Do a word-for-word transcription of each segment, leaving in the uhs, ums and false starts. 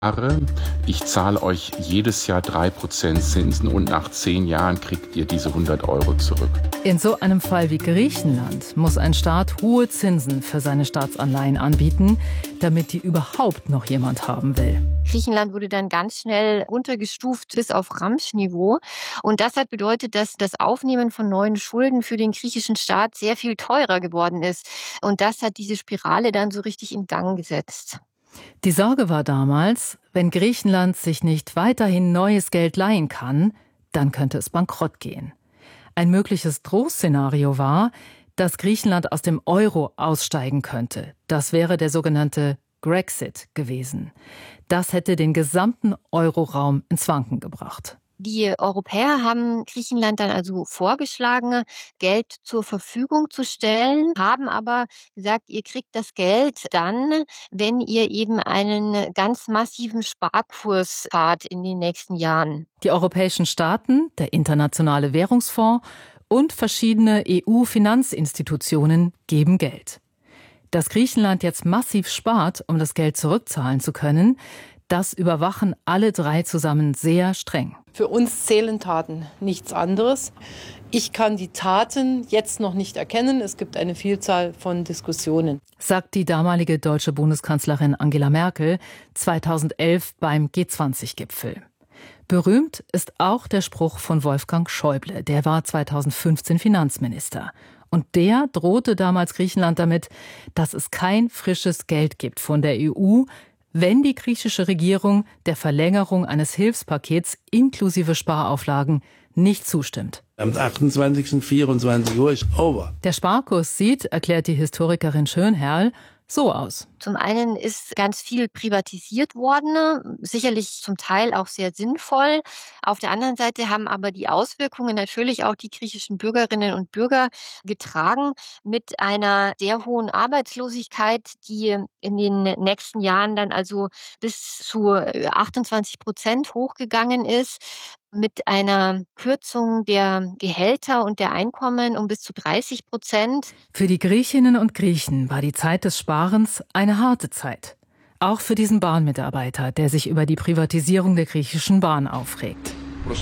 Ich zahle euch jedes Jahr drei Prozent Zinsen und nach zehn Jahren kriegt ihr diese hundert Euro zurück. In so einem Fall wie Griechenland muss ein Staat hohe Zinsen für seine Staatsanleihen anbieten, damit die überhaupt noch jemand haben will. Griechenland wurde dann ganz schnell runtergestuft bis auf Ramsch-Niveau. Und das hat bedeutet, dass das Aufnehmen von neuen Schulden für den griechischen Staat sehr viel teurer geworden ist. Und das hat diese Spirale dann so richtig in Gang gesetzt. Die Sorge war damals, wenn Griechenland sich nicht weiterhin neues Geld leihen kann, dann könnte es bankrott gehen. Ein mögliches Drohszenario war, dass Griechenland aus dem Euro aussteigen könnte. Das wäre der sogenannte Grexit gewesen. Das hätte den gesamten Euroraum ins Wanken gebracht. Die Europäer haben Griechenland dann also vorgeschlagen, Geld zur Verfügung zu stellen, haben aber gesagt, ihr kriegt das Geld dann, wenn ihr eben einen ganz massiven Sparkurs fahrt in den nächsten Jahren. Die europäischen Staaten, der Internationale Währungsfonds und verschiedene E U-Finanzinstitutionen geben Geld. Dass Griechenland jetzt massiv spart, um das Geld zurückzahlen zu können, das überwachen alle drei zusammen sehr streng. Für uns zählen Taten, nichts anderes. Ich kann die Taten jetzt noch nicht erkennen. Es gibt eine Vielzahl von Diskussionen, sagt die damalige deutsche Bundeskanzlerin Angela Merkel zweitausendelf beim G zwanzig Gipfel. Berühmt ist auch der Spruch von Wolfgang Schäuble, der war zweitausendfünfzehn Finanzminister. Und der drohte damals Griechenland damit, dass es kein frisches Geld gibt von der E U, wenn die griechische Regierung der Verlängerung eines Hilfspakets inklusive Sparauflagen nicht zustimmt. Am achtundzwanzigsten vierundzwanzig Uhr ist over. Der Sparkurs sieht, erklärt die Historikerin Schönherrl, so aus. Zum einen ist ganz viel privatisiert worden, sicherlich zum Teil auch sehr sinnvoll. Auf der anderen Seite haben aber die Auswirkungen natürlich auch die griechischen Bürgerinnen und Bürger getragen mit einer sehr hohen Arbeitslosigkeit, die in den nächsten Jahren dann also bis zu achtundzwanzig Prozent hochgegangen ist, mit einer Kürzung der Gehälter und der Einkommen um bis zu dreißig Prozent. Für die Griechinnen und Griechen war die Zeit des Sparens eine harte Zeit. Auch für diesen Bahnmitarbeiter, der sich über die Privatisierung der griechischen Bahn aufregt.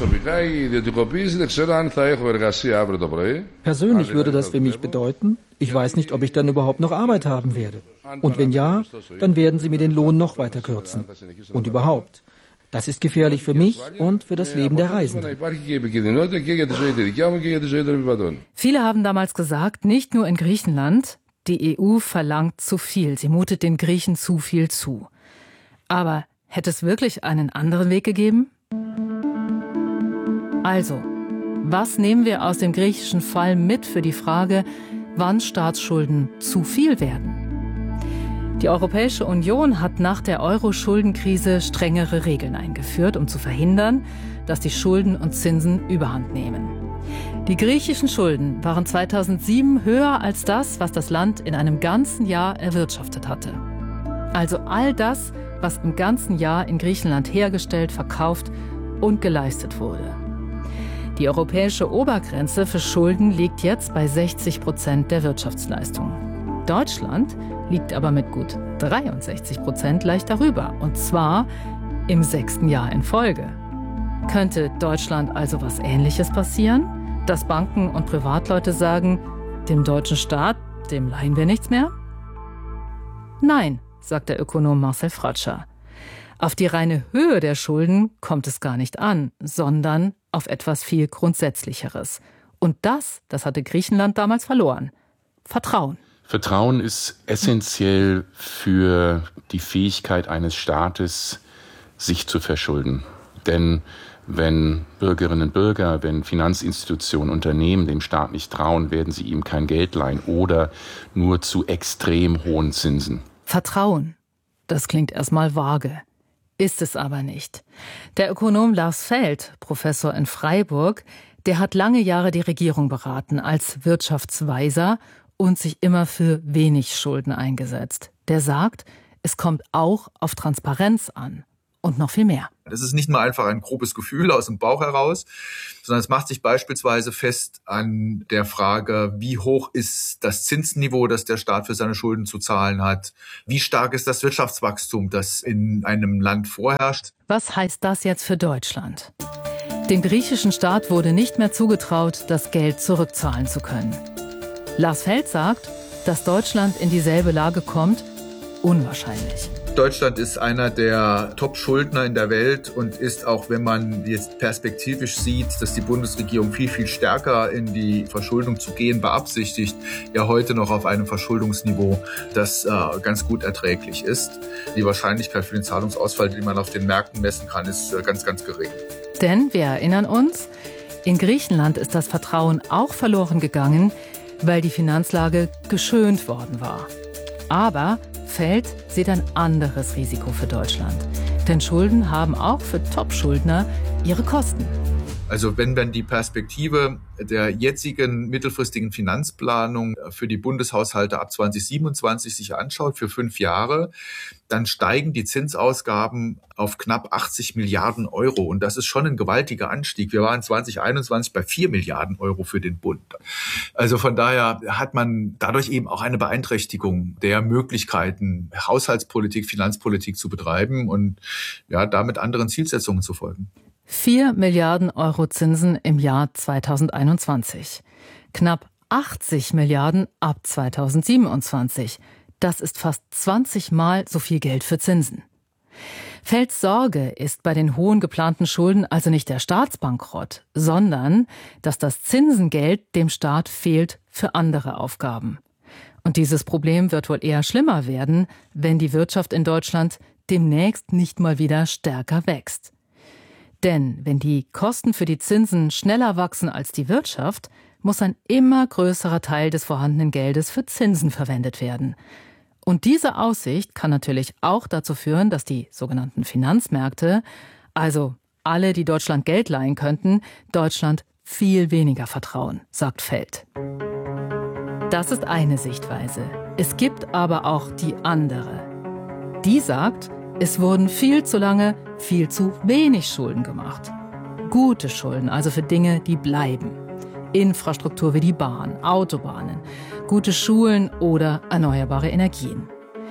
Persönlich würde das für mich bedeuten, ich weiß nicht, ob ich dann überhaupt noch Arbeit haben werde. Und wenn ja, dann werden sie mir den Lohn noch weiter kürzen. Und überhaupt. Das ist gefährlich für mich und für das Leben der Reisenden. Viele haben damals gesagt, nicht nur in Griechenland, die E U verlangt zu viel. Sie mutet den Griechen zu viel zu. Aber hätte es wirklich einen anderen Weg gegeben? Also, was nehmen wir aus dem griechischen Fall mit für die Frage, wann Staatsschulden zu viel werden? Die Europäische Union hat nach der Euro-Schuldenkrise strengere Regeln eingeführt, um zu verhindern, dass die Schulden und Zinsen überhand nehmen. Die griechischen Schulden waren zweitausendsieben höher als das, was das Land in einem ganzen Jahr erwirtschaftet hatte. Also all das, was im ganzen Jahr in Griechenland hergestellt, verkauft und geleistet wurde. Die europäische Obergrenze für Schulden liegt jetzt bei sechzig Prozent der Wirtschaftsleistung. Deutschland liegt aber mit gut dreiundsechzig Prozent leicht darüber. Und zwar im sechsten Jahr in Folge. Könnte Deutschland also was Ähnliches passieren? Dass Banken und Privatleute sagen, dem deutschen Staat, dem leihen wir nichts mehr? Nein, sagt der Ökonom Marcel Fratscher. Auf die reine Höhe der Schulden kommt es gar nicht an, sondern auf etwas viel Grundsätzlicheres. Und das, das hatte Griechenland damals verloren. Vertrauen. Vertrauen ist essentiell für die Fähigkeit eines Staates, sich zu verschulden. Denn wenn Bürgerinnen und Bürger, wenn Finanzinstitutionen, Unternehmen dem Staat nicht trauen, werden sie ihm kein Geld leihen oder nur zu extrem hohen Zinsen. Vertrauen, das klingt erstmal vage, ist es aber nicht. Der Ökonom Lars Feld, Professor in Freiburg, der hat lange Jahre die Regierung beraten als Wirtschaftsweiser und sich immer für wenig Schulden eingesetzt. Der sagt, es kommt auch auf Transparenz an. und noch viel mehr. Das ist nicht mal einfach ein grobes Gefühl aus dem Bauch heraus, sondern es macht sich beispielsweise fest an der Frage, wie hoch ist das Zinsniveau, das der Staat für seine Schulden zu zahlen hat? Wie stark ist das Wirtschaftswachstum, das in einem Land vorherrscht? Was heißt das jetzt für Deutschland? Dem griechischen Staat wurde nicht mehr zugetraut, das Geld zurückzahlen zu können. Lars Feld sagt, dass Deutschland in dieselbe Lage kommt, unwahrscheinlich. Deutschland ist einer der Top-Schuldner in der Welt und ist, auch wenn man jetzt perspektivisch sieht, dass die Bundesregierung viel, viel stärker in die Verschuldung zu gehen beabsichtigt, ja heute noch auf einem Verschuldungsniveau, das äh, ganz gut erträglich ist. Die Wahrscheinlichkeit für den Zahlungsausfall, die man auf den Märkten messen kann, ist äh, ganz, ganz gering. Denn wir erinnern uns, in Griechenland ist das Vertrauen auch verloren gegangen, weil die Finanzlage geschönt worden war. Aber Feld sieht ein anderes Risiko für Deutschland. Denn Schulden haben auch für Top-Schuldner ihre Kosten. Also wenn man die Perspektive der jetzigen mittelfristigen Finanzplanung für die Bundeshaushalte ab zwanzig siebenundzwanzig sich anschaut, für fünf Jahre, dann steigen die Zinsausgaben auf knapp achtzig Milliarden Euro. Und das ist schon ein gewaltiger Anstieg. Wir waren zwanzig einundzwanzig bei vier Milliarden Euro für den Bund. Also von daher hat man dadurch eben auch eine Beeinträchtigung der Möglichkeiten, Haushaltspolitik, Finanzpolitik zu betreiben und ja, damit anderen Zielsetzungen zu folgen. vier Milliarden Euro Zinsen im Jahr zweitausendeinundzwanzig. Knapp achtzig Milliarden ab zweitausendsiebenundzwanzig. Das ist fast zwanzig Mal so viel Geld für Zinsen. Felds Sorge ist bei den hohen geplanten Schulden also nicht der Staatsbankrott, sondern dass das Zinsengeld dem Staat fehlt für andere Aufgaben. Und dieses Problem wird wohl eher schlimmer werden, wenn die Wirtschaft in Deutschland demnächst nicht mal wieder stärker wächst. Denn wenn die Kosten für die Zinsen schneller wachsen als die Wirtschaft, muss ein immer größerer Teil des vorhandenen Geldes für Zinsen verwendet werden. Und diese Aussicht kann natürlich auch dazu führen, dass die sogenannten Finanzmärkte, also alle, die Deutschland Geld leihen könnten, Deutschland viel weniger vertrauen, sagt Feld. Das ist eine Sichtweise. Es gibt aber auch die andere. Die sagt, es wurden viel zu lange viel zu wenig Schulden gemacht. Gute Schulden, also für Dinge, die bleiben. Infrastruktur wie die Bahn, Autobahnen, gute Schulen oder erneuerbare Energien.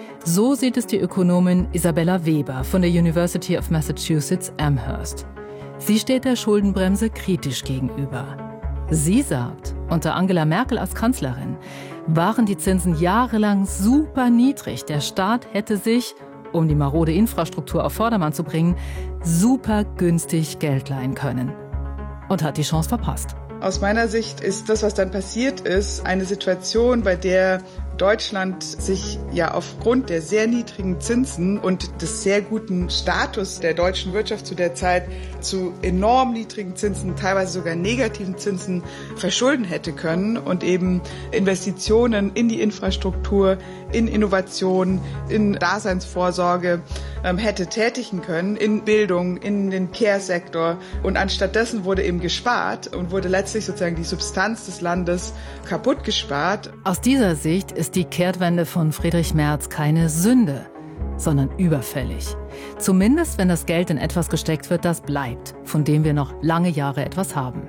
So sieht es die Ökonomin Isabella Weber von der University of Massachusetts Amherst. Sie steht der Schuldenbremse kritisch gegenüber. Sie sagt, unter Angela Merkel als Kanzlerin waren die Zinsen jahrelang super niedrig. Der Staat hätte sich, um die marode Infrastruktur auf Vordermann zu bringen, super günstig Geld leihen können. Und hat die Chance verpasst. Aus meiner Sicht ist das, was dann passiert ist, eine Situation, bei der Deutschland sich ja aufgrund der sehr niedrigen Zinsen und des sehr guten Status der deutschen Wirtschaft zu der Zeit zu enorm niedrigen Zinsen, teilweise sogar negativen Zinsen verschulden hätte können und eben Investitionen in die Infrastruktur, in Innovation, in Daseinsvorsorge ähm, hätte tätigen können, in Bildung, in den Care-Sektor. Und anstattdessen wurde eben gespart und wurde letztlich sozusagen die Substanz des Landes kaputt gespart. Aus dieser Sicht ist die Kehrtwende von Friedrich Merz keine Sünde, sondern überfällig. Zumindest, wenn das Geld in etwas gesteckt wird, das bleibt, von dem wir noch lange Jahre etwas haben.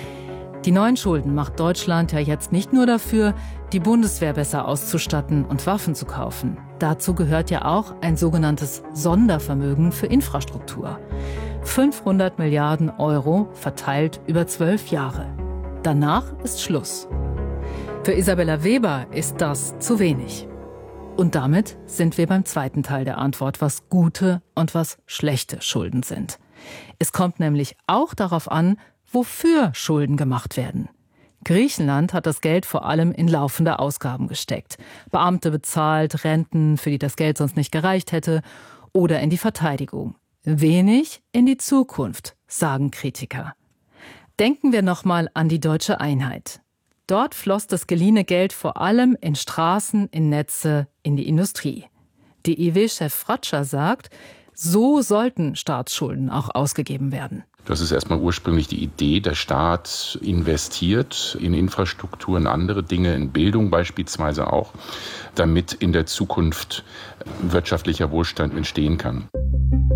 Die neuen Schulden macht Deutschland ja jetzt nicht nur dafür, die Bundeswehr besser auszustatten und Waffen zu kaufen. Dazu gehört ja auch ein sogenanntes Sondervermögen für Infrastruktur. fünfhundert Milliarden Euro verteilt über zwölf Jahre. Danach ist Schluss. Für Isabella Weber ist das zu wenig. Und damit sind wir beim zweiten Teil der Antwort, was gute und was schlechte Schulden sind. Es kommt nämlich auch darauf an, wofür Schulden gemacht werden. Griechenland hat das Geld vor allem in laufende Ausgaben gesteckt. Beamte bezahlt, Renten, für die das Geld sonst nicht gereicht hätte, oder in die Verteidigung. Wenig in die Zukunft, sagen Kritiker. Denken wir nochmal an die deutsche Einheit. Dort floss das geliehene Geld vor allem in Straßen, in Netze, in die Industrie. D I W-Chef Fratscher sagt, so sollten Staatsschulden auch ausgegeben werden. Das ist erstmal ursprünglich die Idee, der Staat investiert in Infrastruktur, in andere Dinge, in Bildung beispielsweise auch, damit in der Zukunft wirtschaftlicher Wohlstand entstehen kann.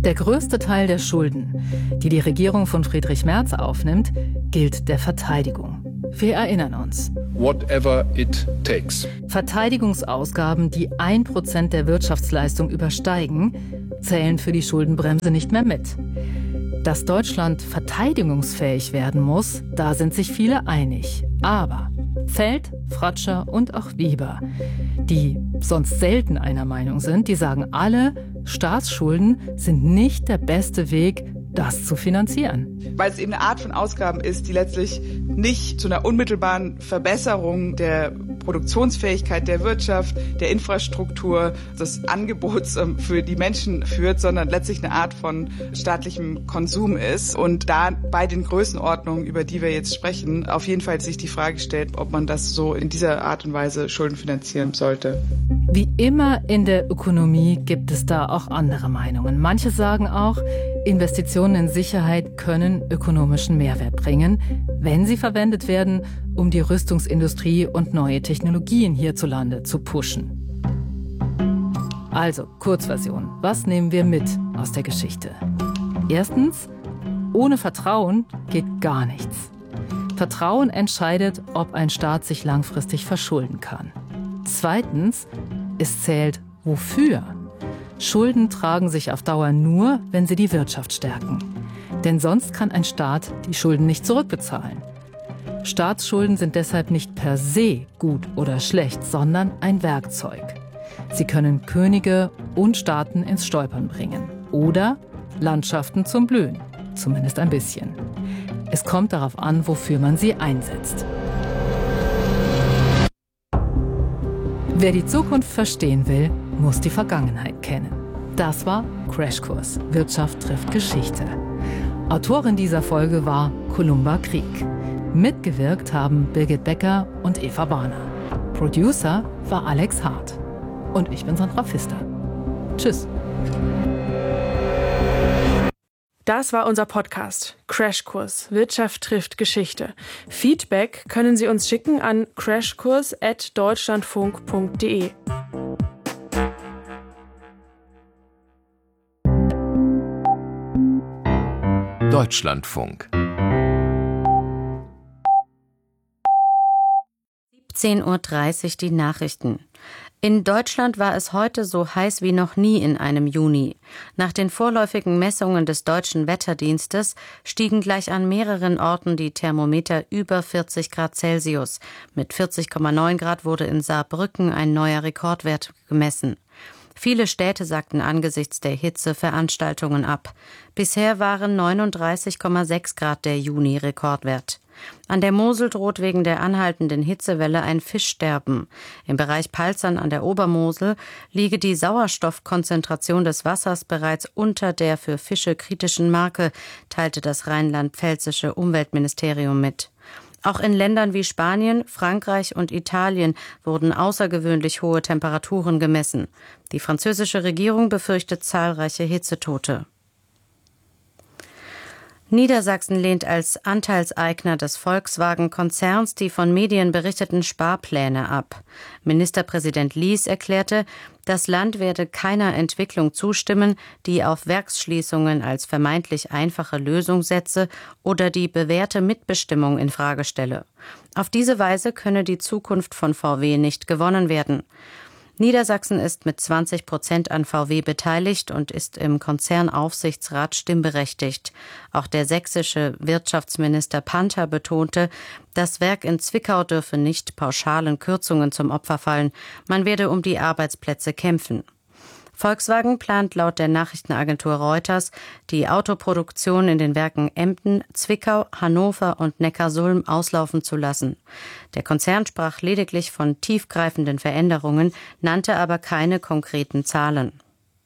Der größte Teil der Schulden, die die Regierung von Friedrich Merz aufnimmt, gilt der Verteidigung. Wir erinnern uns. Whatever it takes. Verteidigungsausgaben, die ein Prozent der Wirtschaftsleistung übersteigen, zählen für die Schuldenbremse nicht mehr mit. Dass Deutschland verteidigungsfähig werden muss, da sind sich viele einig. Aber Feld, Fratscher und auch Weber, die sonst selten einer Meinung sind, die sagen alle, Staatsschulden sind nicht der beste Weg, das zu finanzieren. Weil es eben eine Art von Ausgaben ist, die letztlich nicht zu einer unmittelbaren Verbesserung der Produktionsfähigkeit der Wirtschaft, der Infrastruktur, des Angebots für die Menschen führt, sondern letztlich eine Art von staatlichem Konsum ist. Und da bei den Größenordnungen, über die wir jetzt sprechen, auf jeden Fall sich die Frage stellt, ob man das so in dieser Art und Weise Schulden finanzieren sollte. Wie immer in der Ökonomie gibt es da auch andere Meinungen. Manche sagen auch, Investitionen in Sicherheit können ökonomischen Mehrwert bringen, wenn sie verwendet werden, um die Rüstungsindustrie und neue Technologien hierzulande zu pushen. Also, Kurzversion. Was nehmen wir mit aus der Geschichte? Erstens, ohne Vertrauen geht gar nichts. Vertrauen entscheidet, ob ein Staat sich langfristig verschulden kann. Zweitens, es zählt wofür. Schulden tragen sich auf Dauer nur, wenn sie die Wirtschaft stärken. Denn sonst kann ein Staat die Schulden nicht zurückbezahlen. Staatsschulden sind deshalb nicht per se gut oder schlecht, sondern ein Werkzeug. Sie können Könige und Staaten ins Stolpern bringen oder Landschaften zum Blühen, zumindest ein bisschen. Es kommt darauf an, wofür man sie einsetzt. Wer die Zukunft verstehen will, muss die Vergangenheit kennen. Das war Crashkurs. Wirtschaft trifft Geschichte. Autorin dieser Folge war Columba Krieg. Mitgewirkt haben Birgit Becker und Eva Barner. Producer war Alex Hart. Und ich bin Sandra Pfister. Tschüss. Das war unser Podcast Crashkurs. Wirtschaft trifft Geschichte. Feedback können Sie uns schicken an crashkurs at deutschlandfunk punkt de. Deutschlandfunk. siebzehn Uhr dreißig die Nachrichten. In Deutschland war es heute so heiß wie noch nie in einem Juni. Nach den vorläufigen Messungen des Deutschen Wetterdienstes stiegen gleich an mehreren Orten die Thermometer über vierzig Grad Celsius. Mit vierzig Komma neun Grad wurde in Saarbrücken ein neuer Rekordwert gemessen. Viele Städte sagten angesichts der Hitze Veranstaltungen ab. Bisher waren neununddreißig Komma sechs Grad der Juni-Rekordwert. An der Mosel droht wegen der anhaltenden Hitzewelle ein Fischsterben. Im Bereich Palzern an der Obermosel liege die Sauerstoffkonzentration des Wassers bereits unter der für Fische kritischen Marke, teilte das rheinland-pfälzische Umweltministerium mit. Auch in Ländern wie Spanien, Frankreich und Italien wurden außergewöhnlich hohe Temperaturen gemessen. Die französische Regierung befürchtet zahlreiche Hitzetote. Niedersachsen lehnt als Anteilseigner des Volkswagen-Konzerns die von Medien berichteten Sparpläne ab. Ministerpräsident Lies erklärte, das Land werde keiner Entwicklung zustimmen, die auf Werksschließungen als vermeintlich einfache Lösung setze oder die bewährte Mitbestimmung in Frage stelle. Auf diese Weise könne die Zukunft von V W nicht gewonnen werden. Niedersachsen ist mit zwanzig Prozent an V W beteiligt und ist im Konzernaufsichtsrat stimmberechtigt. Auch der sächsische Wirtschaftsminister Panther betonte, das Werk in Zwickau dürfe nicht pauschalen Kürzungen zum Opfer fallen. Man werde um die Arbeitsplätze kämpfen. Volkswagen plant laut der Nachrichtenagentur Reuters, die Autoproduktion in den Werken Emden, Zwickau, Hannover und Neckarsulm auslaufen zu lassen. Der Konzern sprach lediglich von tiefgreifenden Veränderungen, nannte aber keine konkreten Zahlen.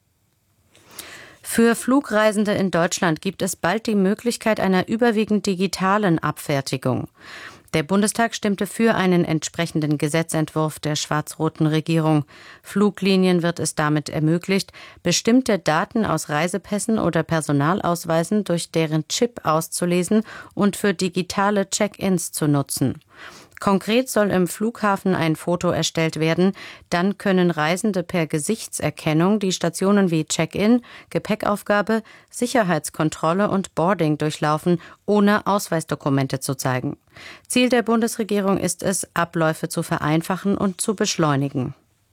Für Flugreisende in Deutschland gibt es bald die Möglichkeit einer überwiegend digitalen Abfertigung. Der Bundestag stimmte für einen entsprechenden Gesetzentwurf der schwarz-roten Regierung. Fluglinien wird es damit ermöglicht, bestimmte Daten aus Reisepässen oder Personalausweisen durch deren Chip auszulesen und für digitale Check-ins zu nutzen. Konkret soll im Flughafen ein Foto erstellt werden. Dann können Reisende per Gesichtserkennung die Stationen wie Check-in, Gepäckaufgabe, Sicherheitskontrolle und Boarding durchlaufen, ohne Ausweisdokumente zu zeigen. Ziel der Bundesregierung ist es, Abläufe zu vereinfachen und zu beschleunigen.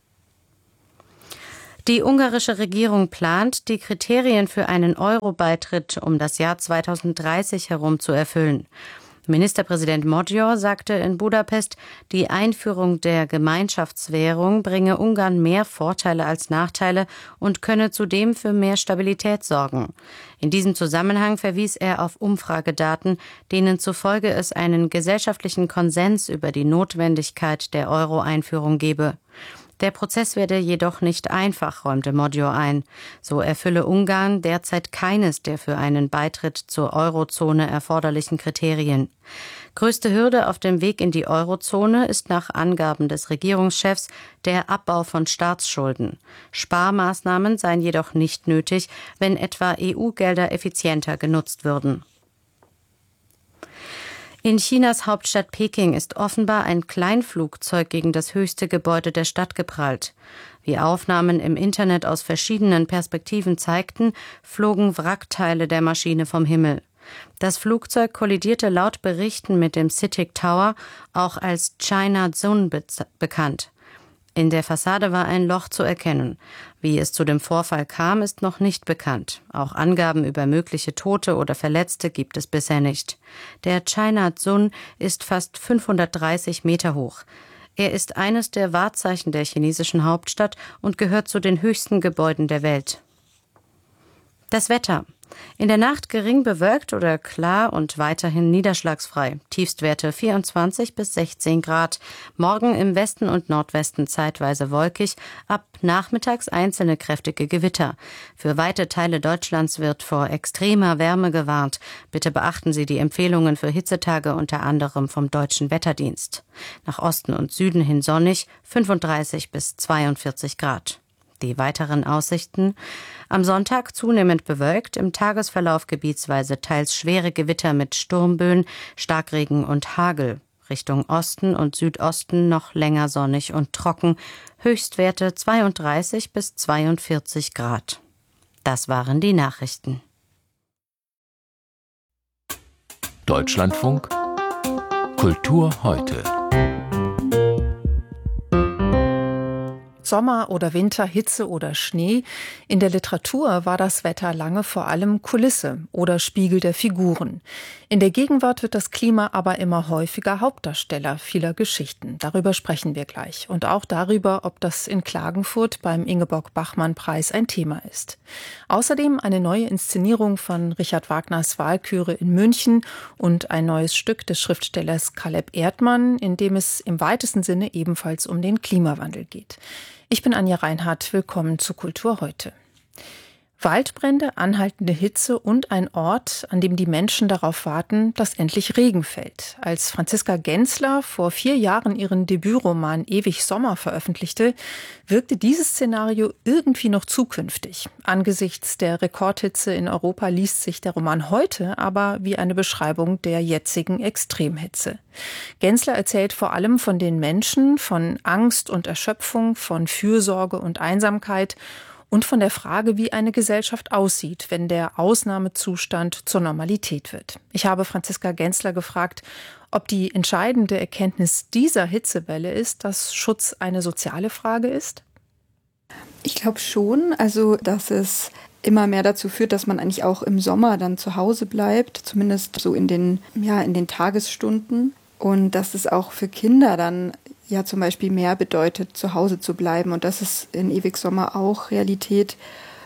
Die ungarische Regierung plant, die Kriterien für einen Euro-Beitritt um das Jahr zweitausenddreißig herum zu erfüllen. Ministerpräsident Magyar sagte in Budapest, die Einführung der Gemeinschaftswährung bringe Ungarn mehr Vorteile als Nachteile und könne zudem für mehr Stabilität sorgen. In diesem Zusammenhang verwies er auf Umfragedaten, denen zufolge es einen gesellschaftlichen Konsens über die Notwendigkeit der Euro-Einführung gebe. Der Prozess werde jedoch nicht einfach, räumte Magyar ein. So erfülle Ungarn derzeit keines der für einen Beitritt zur Eurozone erforderlichen Kriterien. Größte Hürde auf dem Weg in die Eurozone ist nach Angaben des Regierungschefs der Abbau von Staatsschulden. Sparmaßnahmen seien jedoch nicht nötig, wenn etwa E U-Gelder effizienter genutzt würden. In Chinas Hauptstadt Peking ist offenbar ein Kleinflugzeug gegen das höchste Gebäude der Stadt geprallt. Wie Aufnahmen im Internet aus verschiedenen Perspektiven zeigten, flogen Wrackteile der Maschine vom Himmel. Das Flugzeug kollidierte laut Berichten mit dem CITIC Tower, auch als China Zone be- bekannt. In der Fassade war ein Loch zu erkennen. Wie es zu dem Vorfall kam, ist noch nicht bekannt. Auch Angaben über mögliche Tote oder Verletzte gibt es bisher nicht. Der China Zone ist fast fünfhundertdreißig Meter hoch. Er ist eines der Wahrzeichen der chinesischen Hauptstadt und gehört zu den höchsten Gebäuden der Welt. Das Wetter. In der Nacht gering bewölkt oder klar und weiterhin niederschlagsfrei. Tiefstwerte vierundzwanzig bis sechzehn Grad. Morgen im Westen und Nordwesten zeitweise wolkig. Ab nachmittags einzelne kräftige Gewitter. Für weite Teile Deutschlands wird vor extremer Wärme gewarnt. Bitte beachten Sie die Empfehlungen für Hitzetage unter anderem vom Deutschen Wetterdienst. Nach Osten und Süden hin sonnig, fünfunddreißig bis zweiundvierzig Grad. Die weiteren Aussichten. Am Sonntag zunehmend bewölkt, im Tagesverlauf gebietsweise teils schwere Gewitter mit Sturmböen, Starkregen und Hagel. Richtung Osten und Südosten noch länger sonnig und trocken. Höchstwerte zweiunddreißig bis zweiundvierzig Grad. Das waren die Nachrichten. Deutschlandfunk Kultur heute. Sommer oder Winter, Hitze oder Schnee. In der Literatur war das Wetter lange vor allem Kulisse oder Spiegel der Figuren. In der Gegenwart wird das Klima aber immer häufiger Hauptdarsteller vieler Geschichten. Darüber sprechen wir gleich. Und auch darüber, ob das in Klagenfurt beim Ingeborg-Bachmann-Preis ein Thema ist. Außerdem eine neue Inszenierung von Richard Wagners Walküre in München und ein neues Stück des Schriftstellers Caleb Erdmann, in dem es im weitesten Sinne ebenfalls um den Klimawandel geht. Ich bin Anja Reinhardt, willkommen zu Kultur heute. Waldbrände, anhaltende Hitze und ein Ort, an dem die Menschen darauf warten, dass endlich Regen fällt. Als Franziska Gensler vor vier Jahren ihren Debütroman Ewig Sommer veröffentlichte, wirkte dieses Szenario irgendwie noch zukünftig. Angesichts der Rekordhitze in Europa liest sich der Roman heute aber wie eine Beschreibung der jetzigen Extremhitze. Gensler erzählt vor allem von den Menschen, von Angst und Erschöpfung, von Fürsorge und Einsamkeit und von der Frage, wie eine Gesellschaft aussieht, wenn der Ausnahmezustand zur Normalität wird. Ich habe Franziska Gensler gefragt, ob die entscheidende Erkenntnis dieser Hitzewelle ist, dass Schutz eine soziale Frage ist. Ich glaube schon, also dass es immer mehr dazu führt, dass man eigentlich auch im Sommer dann zu Hause bleibt, zumindest so in den, ja, in den Tagesstunden. Und dass es auch für Kinder dann ja zum Beispiel mehr bedeutet, zu Hause zu bleiben. Und das ist in Ewig Sommer auch Realität,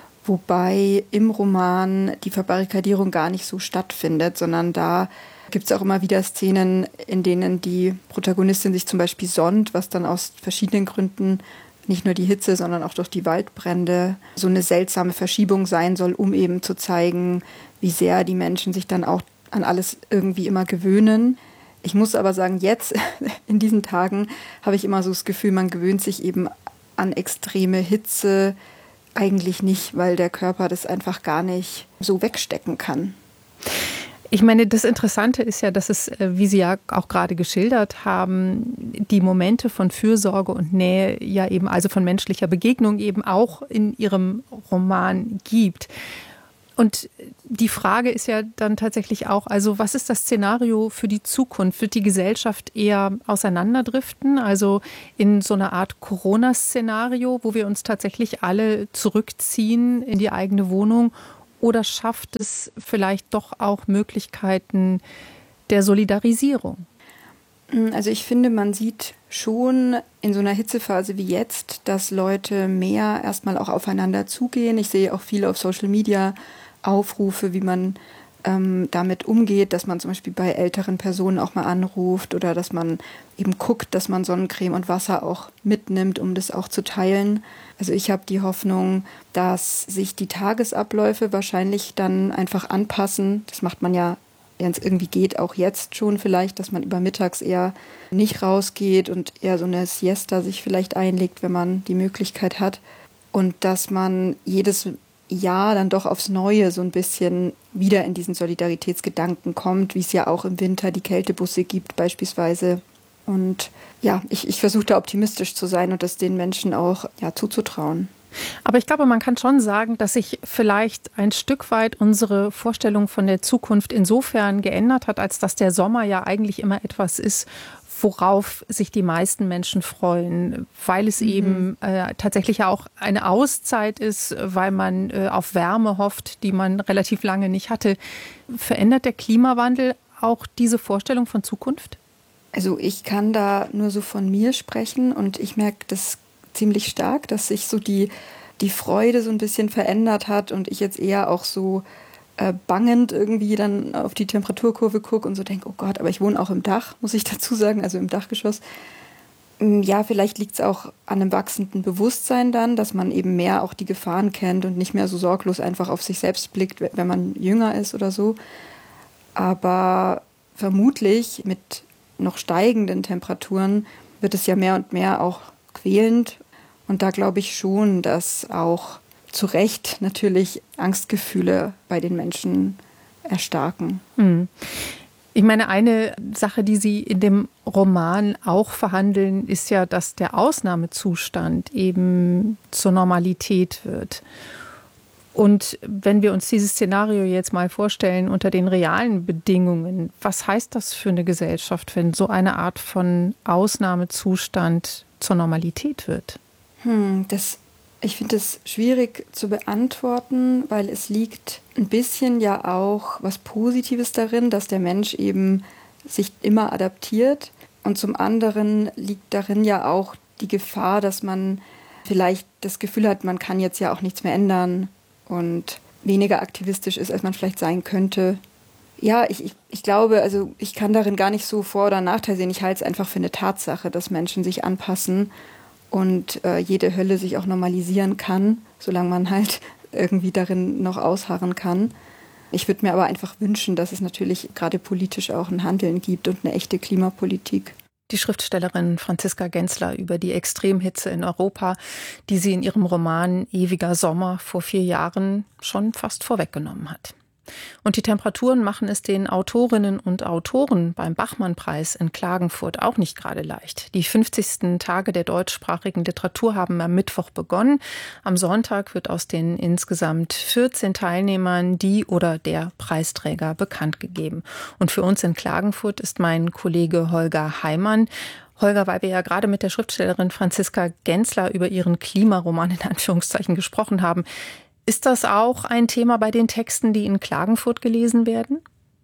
wobei im Roman die Verbarrikadierung gar nicht so stattfindet, sondern da gibt es auch immer wieder Szenen, in denen die Protagonistin sich zum Beispiel sonnt, was dann aus verschiedenen Gründen, nicht nur die Hitze, sondern auch durch die Waldbrände, so eine seltsame Verschiebung sein soll, um eben zu zeigen, wie sehr die Menschen sich dann auch an alles irgendwie immer gewöhnen. Ich muss aber sagen, jetzt, in diesen Tagen, habe ich immer so das Gefühl, man gewöhnt sich eben an extreme Hitze eigentlich nicht, weil der Körper das einfach gar nicht so wegstecken kann. Ich meine, das Interessante ist ja, dass es, wie Sie ja auch gerade geschildert haben, die Momente von Fürsorge und Nähe ja eben, also von menschlicher Begegnung eben auch in Ihrem Roman gibt. Und die Frage ist ja dann tatsächlich auch, also was ist das Szenario für die Zukunft? Wird die Gesellschaft eher auseinanderdriften, also in so einer Art Corona-Szenario, wo wir uns tatsächlich alle zurückziehen in die eigene Wohnung? Oder schafft es vielleicht doch auch Möglichkeiten der Solidarisierung? Also ich finde, man sieht schon in so einer Hitzephase wie jetzt, dass Leute mehr erstmal auch aufeinander zugehen. Ich sehe auch viel auf Social Media Aufrufe, wie man ähm, damit umgeht, dass man zum Beispiel bei älteren Personen auch mal anruft oder dass man eben guckt, dass man Sonnencreme und Wasser auch mitnimmt, um das auch zu teilen. Also ich habe die Hoffnung, dass sich die Tagesabläufe wahrscheinlich dann einfach anpassen. Das macht man ja, wenn es irgendwie geht, auch jetzt schon vielleicht, dass man über mittags eher nicht rausgeht und eher so eine Siesta sich vielleicht einlegt, wenn man die Möglichkeit hat. Und dass man jedes Jahr dann doch aufs Neue so ein bisschen wieder in diesen Solidaritätsgedanken kommt, wie es ja auch im Winter die Kältebusse gibt beispielsweise. Und ja, ich, ich versuche da optimistisch zu sein und das den Menschen auch ja, zuzutrauen. Aber ich glaube, man kann schon sagen, dass sich vielleicht ein Stück weit unsere Vorstellung von der Zukunft insofern geändert hat, als dass der Sommer ja eigentlich immer etwas ist, worauf sich die meisten Menschen freuen, weil es mhm. eben äh, tatsächlich ja auch eine Auszeit ist, weil man äh, auf Wärme hofft, die man relativ lange nicht hatte. Verändert der Klimawandel auch diese Vorstellung von Zukunft? Also ich kann da nur so von mir sprechen und ich merke das ziemlich stark, dass sich so die, die Freude so ein bisschen verändert hat und ich jetzt eher auch so äh, bangend irgendwie dann auf die Temperaturkurve gucke und so denke, oh Gott, aber ich wohne auch im Dach, muss ich dazu sagen, also im Dachgeschoss. Ja, vielleicht liegt es auch an einem wachsenden Bewusstsein dann, dass man eben mehr auch die Gefahren kennt und nicht mehr so sorglos einfach auf sich selbst blickt, wenn man jünger ist oder so. Aber vermutlich mit noch steigenden Temperaturen wird es ja mehr und mehr auch quälend. Und da glaube ich schon, dass auch zu Recht natürlich Angstgefühle bei den Menschen erstarken. Hm. Ich meine, eine Sache, die Sie in dem Roman auch verhandeln, ist ja, dass der Ausnahmezustand eben zur Normalität wird. Und wenn wir uns dieses Szenario jetzt mal vorstellen unter den realen Bedingungen, was heißt das für eine Gesellschaft, wenn so eine Art von Ausnahmezustand zur Normalität wird? Hm, das, ich finde es schwierig zu beantworten, weil es liegt ein bisschen ja auch was Positives darin, dass der Mensch eben sich immer adaptiert. Und zum anderen liegt darin ja auch die Gefahr, dass man vielleicht das Gefühl hat, man kann jetzt ja auch nichts mehr ändern und weniger aktivistisch ist, als man vielleicht sein könnte. Ja, ich, ich, ich glaube, also ich kann darin gar nicht so Vor- oder Nachteil sehen. Ich halte es einfach für eine Tatsache, dass Menschen sich anpassen und äh, jede Hölle sich auch normalisieren kann, solange man halt irgendwie darin noch ausharren kann. Ich würde mir aber einfach wünschen, dass es natürlich gerade politisch auch ein Handeln gibt und eine echte Klimapolitik. Die Schriftstellerin Franziska Gensler über die Extremhitze in Europa, die sie in ihrem Roman Ewiger Sommer vor vier Jahren schon fast vorweggenommen hat. Und die Temperaturen machen es den Autorinnen und Autoren beim Bachmann-Preis in Klagenfurt auch nicht gerade leicht. Die fünfzigsten Tage der deutschsprachigen Literatur haben am Mittwoch begonnen. Am Sonntag wird aus den insgesamt vierzehn Teilnehmern die oder der Preisträger bekannt gegeben. Und für uns in Klagenfurt ist mein Kollege Holger Heimann. Holger, weil wir ja gerade mit der Schriftstellerin Franziska Gensler über ihren Klimaroman in Anführungszeichen gesprochen haben. Ist das auch ein Thema bei den Texten, die in Klagenfurt gelesen werden?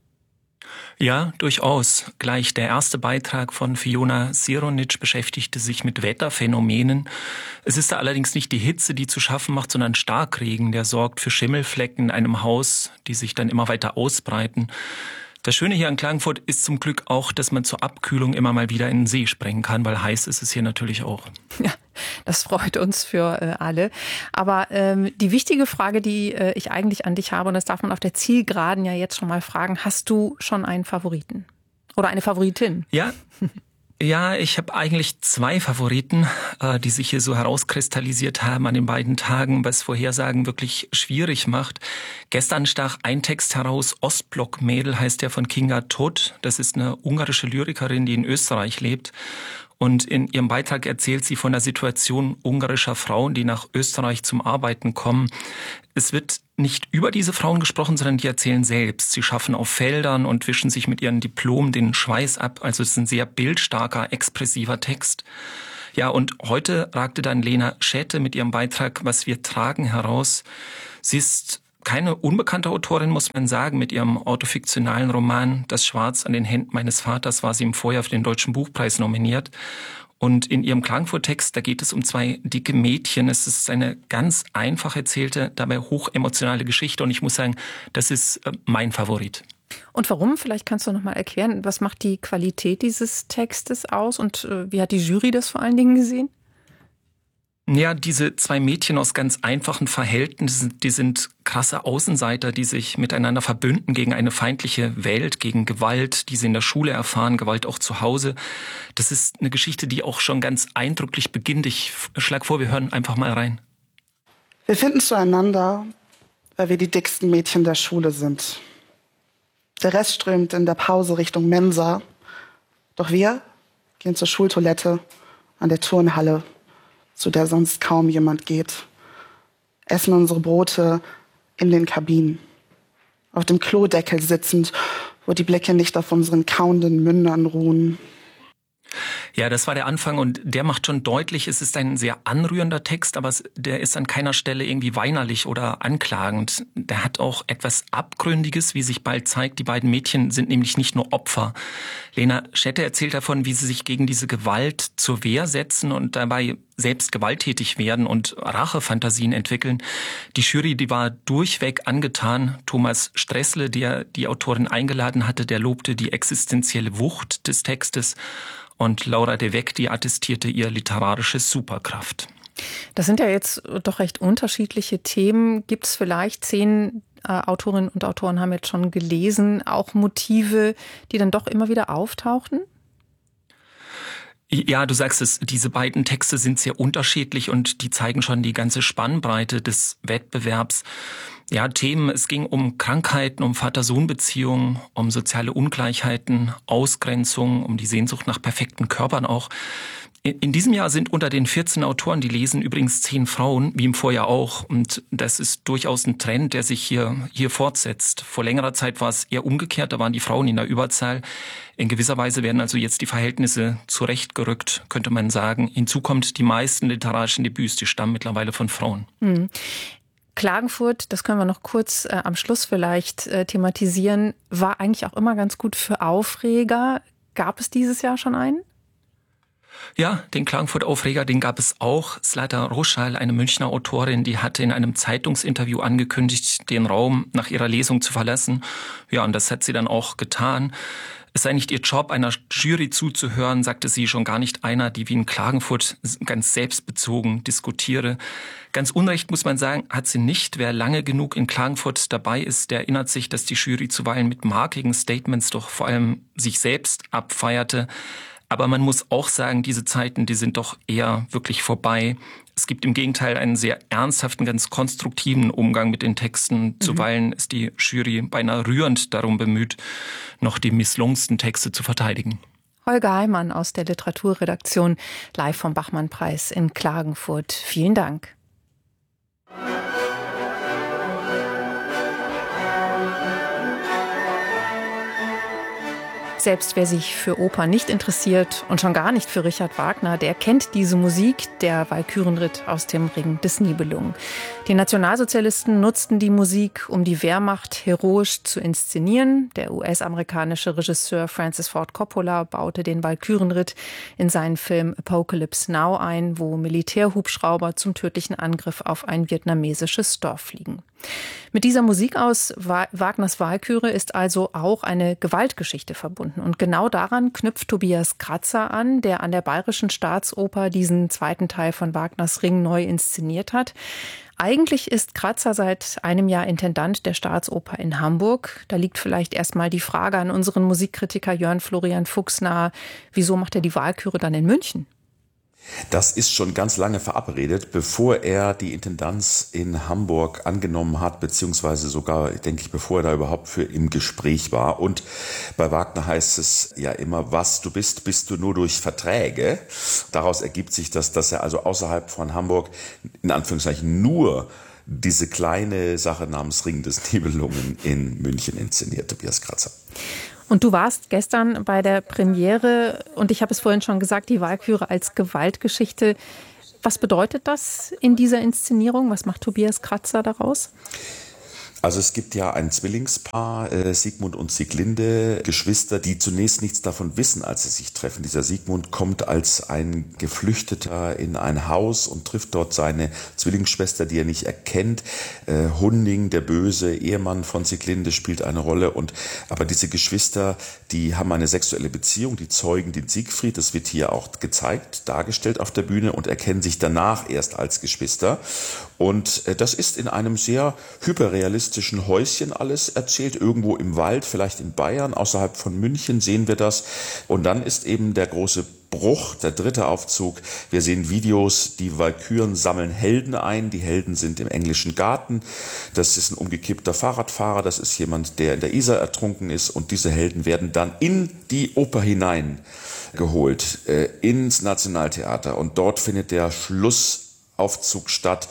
Ja, durchaus. Gleich der erste Beitrag von Fiona Sironitsch beschäftigte sich mit Wetterphänomenen. Es ist da allerdings nicht die Hitze, die zu schaffen macht, sondern Starkregen, der sorgt für Schimmelflecken in einem Haus, die sich dann immer weiter ausbreiten. Das Schöne hier in Klagenfurt ist zum Glück auch, dass man zur Abkühlung immer mal wieder in den See springen kann, weil heiß ist es hier natürlich auch. Ja, das freut uns für äh, alle. Aber ähm, die wichtige Frage, die äh, ich eigentlich an dich habe, und das darf man auf der Zielgeraden ja jetzt schon mal fragen, hast du schon einen Favoriten? Oder eine Favoritin? Ja, Ja, ich habe eigentlich zwei Favoriten, äh, die sich hier so herauskristallisiert haben an den beiden Tagen, was Vorhersagen wirklich schwierig macht. Gestern stach ein Text heraus, Ostblock-Mädel heißt der, von Kinga Todt. Das ist eine ungarische Lyrikerin, die in Österreich lebt. Und in ihrem Beitrag erzählt sie von der Situation ungarischer Frauen, die nach Österreich zum Arbeiten kommen. Es wird nicht über diese Frauen gesprochen, sondern die erzählen selbst. Sie schaffen auf Feldern und wischen sich mit ihren Diplomen den Schweiß ab. Also es ist ein sehr bildstarker, expressiver Text. Ja, und heute ragte dann Lena Schäte mit ihrem Beitrag Was wir tragen heraus. Sie ist keine unbekannte Autorin, muss man sagen. Mit ihrem autofiktionalen Roman Das Schwarz an den Händen meines Vaters war sie im Vorjahr für den Deutschen Buchpreis nominiert. Und in ihrem Klagenfurt-Text, da geht es um zwei dicke Mädchen. Es ist eine ganz einfach erzählte, dabei hochemotionale Geschichte. Und ich muss sagen, das ist mein Favorit. Und warum? Vielleicht kannst du noch mal erklären, was macht die Qualität dieses Textes aus und äh, wie hat die Jury das vor allen Dingen gesehen? Ja, diese zwei Mädchen aus ganz einfachen Verhältnissen, die sind krasse Außenseiter, die sich miteinander verbünden gegen eine feindliche Welt, gegen Gewalt, die sie in der Schule erfahren, Gewalt auch zu Hause. Das ist eine Geschichte, die auch schon ganz eindrücklich beginnt. Ich schlage vor, wir hören einfach mal rein. Wir finden zueinander, weil wir die dicksten Mädchen der Schule sind. Der Rest strömt in der Pause Richtung Mensa. Doch wir gehen zur Schultoilette an der Turnhalle, zu der sonst kaum jemand geht. Essen unsere Brote in den Kabinen. Auf dem Klodeckel sitzend, wo die Blicke nicht auf unseren kauenden Mündern ruhen. Ja, das war der Anfang und der macht schon deutlich, es ist ein sehr anrührender Text, aber der ist an keiner Stelle irgendwie weinerlich oder anklagend. Der hat auch etwas Abgründiges, wie sich bald zeigt. Die beiden Mädchen sind nämlich nicht nur Opfer. Lena Schäte erzählt davon, wie sie sich gegen diese Gewalt zur Wehr setzen und dabei selbst gewalttätig werden und Rachefantasien entwickeln. Die Jury, die war durchweg angetan. Thomas Stressle, der die Autorin eingeladen hatte, der lobte die existenzielle Wucht des Textes. Und Laura de Weck, die attestierte ihr literarische Superkraft. Das sind ja jetzt doch recht unterschiedliche Themen. Gibt es vielleicht, zehn äh, Autorinnen und Autoren haben jetzt schon gelesen, auch Motive, die dann doch immer wieder auftauchten? Ja, du sagst es, diese beiden Texte sind sehr unterschiedlich und die zeigen schon die ganze Spannbreite des Wettbewerbs. Ja, Themen, es ging um Krankheiten, um Vater-Sohn-Beziehungen, um soziale Ungleichheiten, Ausgrenzung, um die Sehnsucht nach perfekten Körpern auch. In diesem Jahr sind unter den vierzehn Autoren, die lesen, übrigens zehn Frauen, wie im Vorjahr auch. Und das ist durchaus ein Trend, der sich hier, hier fortsetzt. Vor längerer Zeit war es eher umgekehrt, da waren die Frauen in der Überzahl. In gewisser Weise werden also jetzt die Verhältnisse zurechtgerückt, könnte man sagen. Hinzu kommt, die meisten literarischen Debüts, die stammen mittlerweile von Frauen. Mhm. Klagenfurt, das können wir noch kurz äh, am Schluss vielleicht äh, thematisieren, war eigentlich auch immer ganz gut für Aufreger. Gab es dieses Jahr schon einen? Ja, den Klagenfurt-Aufreger, den gab es auch. Zlata Roschal, eine Münchner Autorin, die hatte in einem Zeitungsinterview angekündigt, den Raum nach ihrer Lesung zu verlassen. Ja, und das hat sie dann auch getan. Es sei nicht ihr Job, einer Jury zuzuhören, sagte sie, schon gar nicht einer, die wie in Klagenfurt ganz selbstbezogen diskutiere. Ganz unrecht, muss man sagen, hat sie nicht. Wer lange genug in Klagenfurt dabei ist, der erinnert sich, dass die Jury zuweilen mit markigen Statements doch vor allem sich selbst abfeierte. Aber man muss auch sagen, diese Zeiten, die sind doch eher wirklich vorbei. Es gibt im Gegenteil einen sehr ernsthaften, ganz konstruktiven Umgang mit den Texten. Mhm. Zuweilen ist die Jury beinahe rührend darum bemüht, noch die misslungensten Texte zu verteidigen. Holger Heimann aus der Literaturredaktion, live vom Bachmann-Preis in Klagenfurt. Vielen Dank. Selbst wer sich für Oper nicht interessiert und schon gar nicht für Richard Wagner, der kennt diese Musik, der Walkürenritt aus dem Ring des Nibelungen. Die Nationalsozialisten nutzten die Musik, um die Wehrmacht heroisch zu inszenieren. Der U S-amerikanische Regisseur Francis Ford Coppola baute den Walkürenritt in seinen Film Apocalypse Now ein, wo Militärhubschrauber zum tödlichen Angriff auf ein vietnamesisches Dorf fliegen. Mit dieser Musik aus Wagners Walküre ist also auch eine Gewaltgeschichte verbunden. Und genau daran knüpft Tobias Kratzer an, der an der Bayerischen Staatsoper diesen zweiten Teil von Wagners Ring neu inszeniert hat. Eigentlich ist Kratzer seit einem Jahr Intendant der Staatsoper in Hamburg. Da liegt vielleicht erstmal die Frage an unseren Musikkritiker Jörn Florian Fuchs nahe, wieso macht er die Walküre dann in München? Das ist schon ganz lange verabredet, bevor er die Intendanz in Hamburg angenommen hat, beziehungsweise sogar, denke ich, bevor er da überhaupt für im Gespräch war. Und bei Wagner heißt es ja immer, was du bist, bist du nur durch Verträge. Daraus ergibt sich das, dass er also außerhalb von Hamburg in Anführungszeichen nur diese kleine Sache namens Ring des Nibelungen in München inszeniert, Tobias Kratzer. Und du warst gestern bei der Premiere und ich habe es vorhin schon gesagt, die Walküre als Gewaltgeschichte. Was bedeutet das in dieser Inszenierung? Was macht Tobias Kratzer daraus? Also es gibt ja ein Zwillingspaar, äh, Sigmund und Sieglinde, Geschwister, die zunächst nichts davon wissen, als sie sich treffen. Dieser Sigmund kommt als ein Geflüchteter in ein Haus und trifft dort seine Zwillingsschwester, die er nicht erkennt. Äh, Hunding, der böse Ehemann von Sieglinde, spielt eine Rolle. Und aber diese Geschwister, die haben eine sexuelle Beziehung, die zeugen den Siegfried. Das wird hier auch gezeigt, dargestellt auf der Bühne und erkennen sich danach erst als Geschwister. Und äh, das ist in einem sehr hyperrealistischen Häuschen alles erzählt, irgendwo im Wald, vielleicht in Bayern, außerhalb von München sehen wir das. Und dann ist eben der große Bruch, der dritte Aufzug. Wir sehen Videos, die Walküren sammeln Helden ein. Die Helden sind im englischen Garten. Das ist ein umgekippter Fahrradfahrer, das ist jemand, der in der Isar ertrunken ist. Und diese Helden werden dann in die Oper hineingeholt, äh, ins Nationaltheater. Und dort findet der Schlussaufzug statt.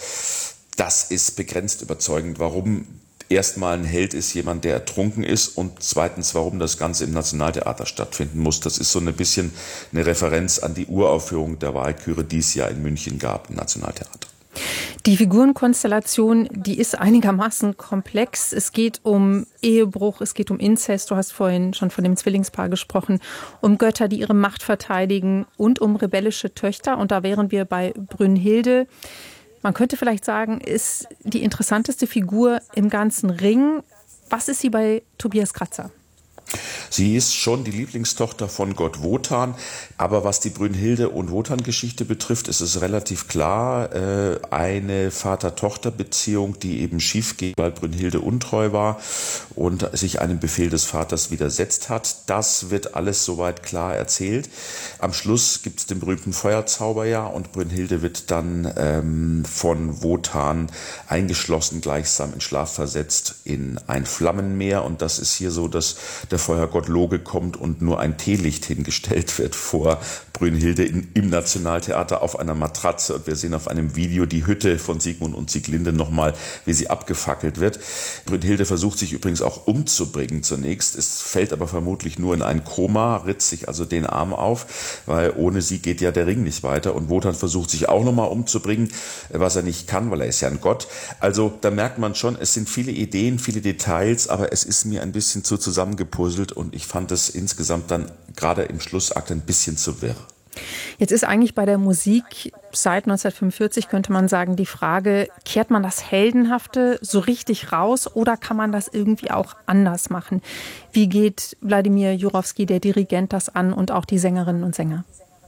Das ist begrenzt überzeugend, warum erstmal ein Held ist jemand, der ertrunken ist und zweitens, warum das Ganze im Nationaltheater stattfinden muss. Das ist so ein bisschen eine Referenz an die Uraufführung der Walküre, die es ja in München gab im Nationaltheater. Die Figurenkonstellation, die ist einigermaßen komplex. Es geht um Ehebruch, es geht um Inzest. Du hast vorhin schon von dem Zwillingspaar gesprochen, um Götter, die ihre Macht verteidigen und um rebellische Töchter. Und da wären wir bei Brünnhilde. Man könnte vielleicht sagen, ist die interessanteste Figur im ganzen Ring. Was ist sie bei Tobias Kratzer? Sie ist schon die Lieblingstochter von Gott Wotan, aber was die Brünnhilde- und Wotan-Geschichte betrifft, ist es relativ klar, äh, eine Vater-Tochter-Beziehung, die eben schief geht, weil Brünnhilde untreu war und sich einem Befehl des Vaters widersetzt hat. Das wird alles soweit klar erzählt. Am Schluss gibt es den berühmten Feuerzauber ja und Brünnhilde wird dann ähm, von Wotan eingeschlossen, gleichsam in Schlaf versetzt in ein Flammenmeer und das ist hier so, dass der Feuergott Loge kommt und nur ein Teelicht hingestellt wird vor Brünnhilde in, im Nationaltheater auf einer Matratze. Und wir sehen auf einem Video die Hütte von Sigmund und Sieglinde nochmal, wie sie abgefackelt wird. Brünnhilde versucht sich übrigens auch umzubringen zunächst. Es fällt aber vermutlich nur in ein Koma, ritzt sich also den Arm auf, weil ohne sie geht ja der Ring nicht weiter. Und Wotan versucht sich auch nochmal umzubringen, was er nicht kann, weil er ist ja ein Gott. Also da merkt man schon, es sind viele Ideen, viele Details, aber es ist mir ein bisschen zu zusammengepuzzelt und ich fand es insgesamt dann gerade im Schlussakt ein bisschen zu wirr. Jetzt ist eigentlich bei der Musik seit neunzehnhundertfünfundvierzig, könnte man sagen, die Frage, kehrt man das Heldenhafte so richtig raus oder kann man das irgendwie auch anders machen? Wie geht Wladimir Jurowski, der Dirigent, das an und auch die Sängerinnen und Sänger?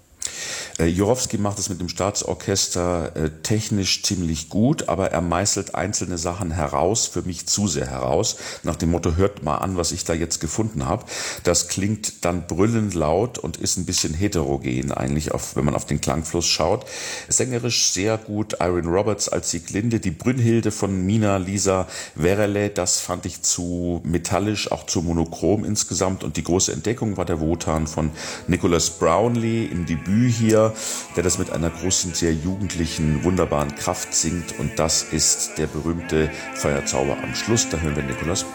Äh, Jurowski macht es mit dem Staatsorchester äh, technisch ziemlich gut, aber er meißelt einzelne Sachen heraus, für mich zu sehr heraus, nach dem Motto, hört mal an, was ich da jetzt gefunden habe. Das klingt dann brüllend laut und ist ein bisschen heterogen eigentlich, auf, wenn man auf den Klangfluss schaut. Sängerisch sehr gut Irene Roberts als Sieglinde, die Brünnhilde von Mina Lisa Werele, das fand ich zu metallisch, auch zu monochrom insgesamt und die große Entdeckung war der Wotan von Nicholas Brownlee im Debüt hier, der das mit einer großen, sehr jugendlichen, wunderbaren Kraft singt und das ist der berühmte Feuerzauber am Schluss. Da hören wir Nicholas Brownlee.